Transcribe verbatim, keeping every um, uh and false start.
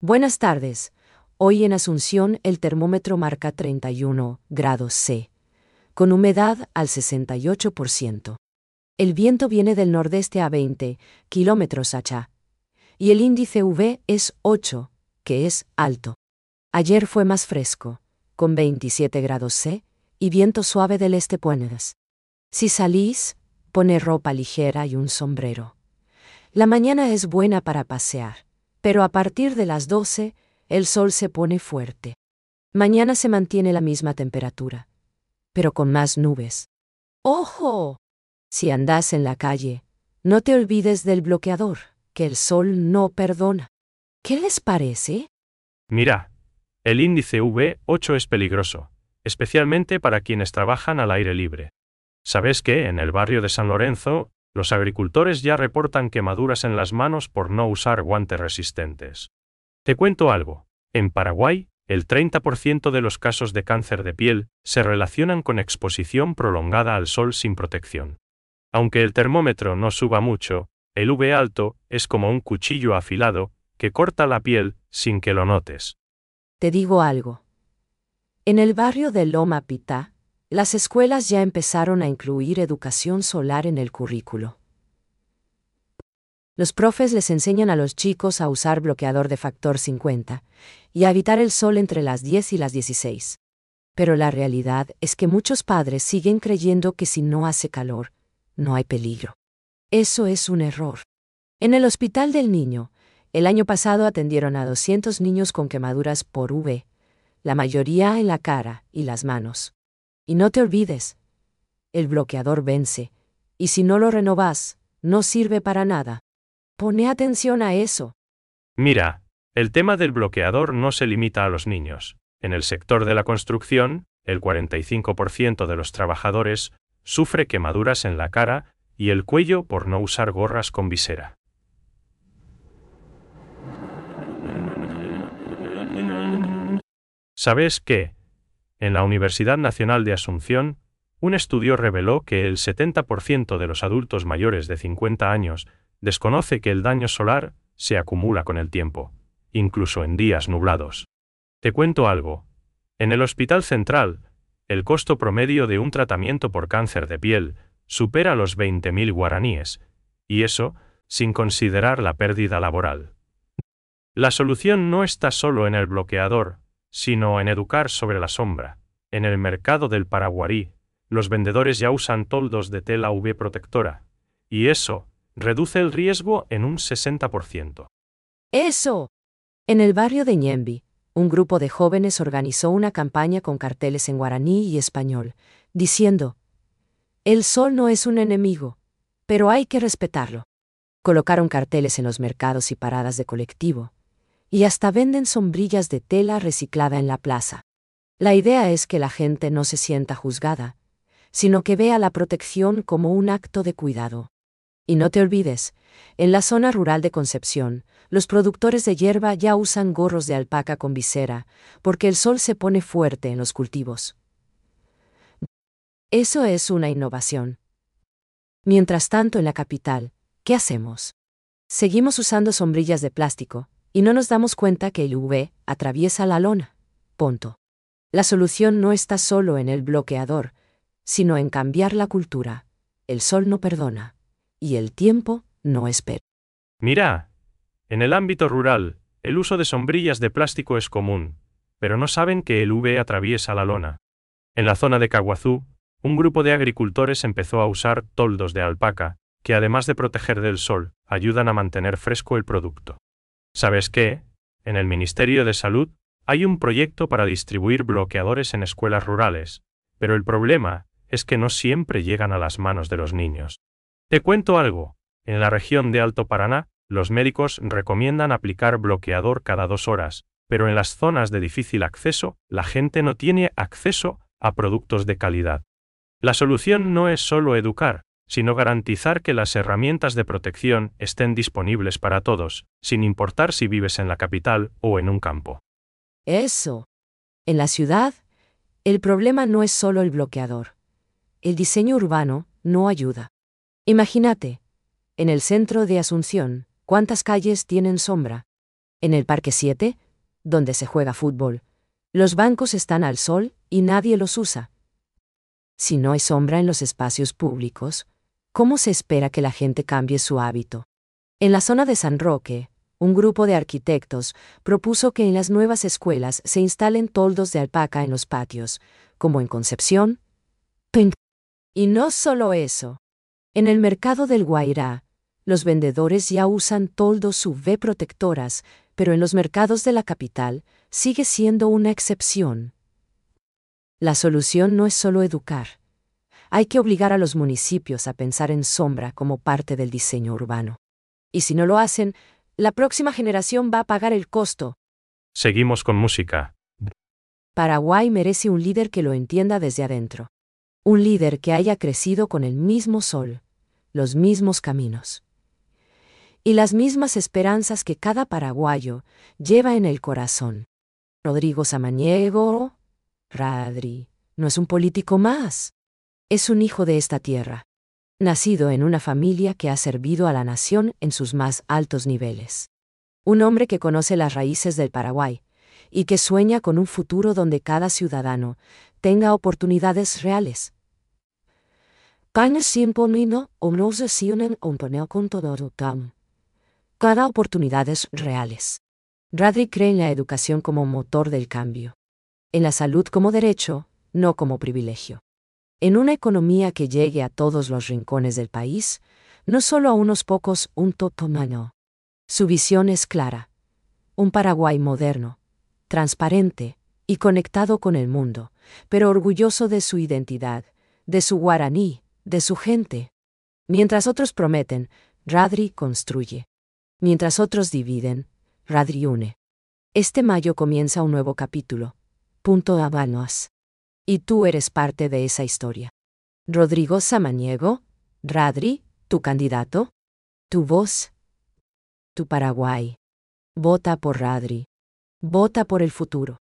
Buenas tardes. Hoy en Asunción el termómetro marca treinta y uno grados C, con humedad al sesenta y ocho por ciento. El viento viene del nordeste a veinte kilómetros h. Y el índice U V es ocho, que es alto. Ayer fue más fresco, con veintisiete grados C, y viento suave del este puedes. Si salís, pone ropa ligera y un sombrero. La mañana es buena para pasear, pero a partir de las doce, el sol se pone fuerte. Mañana se mantiene la misma temperatura, pero con más nubes. ¡Ojo! Si andás en la calle, no te olvides del bloqueador, que el sol no perdona. ¿Qué les parece? Mira, el índice U V ocho es peligroso, especialmente para quienes trabajan al aire libre. ¿Sabes que en el barrio de San Lorenzo, los agricultores ya reportan quemaduras en las manos por no usar guantes resistentes? Te cuento algo. En Paraguay, el treinta por ciento de los casos de cáncer de piel se relacionan con exposición prolongada al sol sin protección. Aunque el termómetro no suba mucho, el U V alto es como un cuchillo afilado que corta la piel sin que lo notes. Te digo algo. En el barrio de Loma Pitá, las escuelas ya empezaron a incluir educación solar en el currículo. Los profes les enseñan a los chicos a usar bloqueador de factor cincuenta y a evitar el sol entre las diez y las dieciséis. Pero la realidad es que muchos padres siguen creyendo que si no hace calor, no hay peligro. Eso es un error. En el Hospital del Niño, el año pasado atendieron a doscientos niños con quemaduras por U V, la mayoría en la cara y las manos. Y no te olvides, el bloqueador vence, y si no lo renovás, no sirve para nada. Pone atención a eso. Mira, el tema del bloqueador no se limita a los niños. En el sector de la construcción, el cuarenta y cinco por ciento de los trabajadores sufre quemaduras en la cara y el cuello por no usar gorras con visera. ¿Sabes qué? En la Universidad Nacional de Asunción, un estudio reveló que el setenta por ciento de los adultos mayores de cincuenta años desconoce que el daño solar se acumula con el tiempo, incluso en días nublados. Te cuento algo. En el Hospital Central, el costo promedio de un tratamiento por cáncer de piel supera los veinte mil guaraníes, y eso sin considerar la pérdida laboral. La solución no está solo en el bloqueador, sino en educar sobre la sombra. En el mercado del Paraguarí, los vendedores ya usan toldos de tela U V protectora, y eso reduce el riesgo en un sesenta por ciento. ¡Eso! En el barrio de Ñemby, un grupo de jóvenes organizó una campaña con carteles en guaraní y español, diciendo: «El sol no es un enemigo, pero hay que respetarlo». Colocaron carteles en los mercados y paradas de colectivo, y hasta venden sombrillas de tela reciclada en la plaza. La idea es que la gente no se sienta juzgada, sino que vea la protección como un acto de cuidado. Y no te olvides, en la zona rural de Concepción, los productores de hierba ya usan gorros de alpaca con visera, porque el sol se pone fuerte en los cultivos. Eso es una innovación. Mientras tanto, en la capital, ¿qué hacemos? Seguimos usando sombrillas de plástico, y no nos damos cuenta que el U V atraviesa la lona. Punto. La solución no está solo en el bloqueador, sino en cambiar la cultura. El sol no perdona, y el tiempo no espera. Mira, en el ámbito rural, el uso de sombrillas de plástico es común, pero no saben que el U V atraviesa la lona. En la zona de Caguazú, un grupo de agricultores empezó a usar toldos de alpaca, que además de proteger del sol, ayudan a mantener fresco el producto. ¿Sabes qué? En el Ministerio de Salud hay un proyecto para distribuir bloqueadores en escuelas rurales, pero el problema es que no siempre llegan a las manos de los niños. Te cuento algo. En la región de Alto Paraná, los médicos recomiendan aplicar bloqueador cada dos horas, pero en las zonas de difícil acceso, la gente no tiene acceso a productos de calidad. La solución no es solo educar, sino garantizar que las herramientas de protección estén disponibles para todos, sin importar si vives en la capital o en un campo. Eso. En la ciudad, el problema no es solo el bloqueador. El diseño urbano no ayuda. Imagínate, en el centro de Asunción, ¿cuántas calles tienen sombra? En el Parque siete, donde se juega fútbol, los bancos están al sol y nadie los usa. Si no hay sombra en los espacios públicos, ¿cómo se espera que la gente cambie su hábito? En la zona de San Roque, un grupo de arquitectos propuso que en las nuevas escuelas se instalen toldos de alpaca en los patios, como en Concepción. Y no solo eso. En el mercado del Guairá, los vendedores ya usan toldos U V protectoras, pero en los mercados de la capital sigue siendo una excepción. La solución no es solo educar. Hay que obligar a los municipios a pensar en sombra como parte del diseño urbano. Y si no lo hacen, la próxima generación va a pagar el costo. Seguimos con música. Paraguay merece un líder que lo entienda desde adentro. Un líder que haya crecido con el mismo sol, los mismos caminos y las mismas esperanzas que cada paraguayo lleva en el corazón. Rodrigo Samaniego, Radri, no es un político más. Es un hijo de esta tierra, nacido en una familia que ha servido a la nación en sus más altos niveles. Un hombre que conoce las raíces del Paraguay y que sueña con un futuro donde cada ciudadano tenga oportunidades reales. Cada oportunidades reales. Radri cree en la educación como motor del cambio. En la salud como derecho, no como privilegio. En una economía que llegue a todos los rincones del país, no solo a unos pocos, un totomano. Su visión es clara. Un Paraguay moderno, transparente y conectado con el mundo, pero orgulloso de su identidad, de su guaraní, de su gente. Mientras otros prometen, Radri construye. Mientras otros dividen, Radri une. Este mayo comienza un nuevo capítulo. Punto Habanos. Y tú eres parte de esa historia. Rodrigo Samaniego, Radri, tu candidato, tu voz, tu Paraguay. Vota por Radri. Vota por el futuro.